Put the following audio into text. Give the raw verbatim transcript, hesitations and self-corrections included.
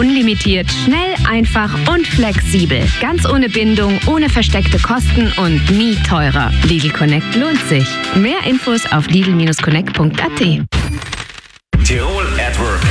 unlimitiert, schnell, einfach und flexibel. Ganz ohne Bindung, ohne versteckte Kosten und nie teurer. Lidl Connect lohnt sich. Mehr Infos auf lidl Bindestrich connect Punkt a t. Tirol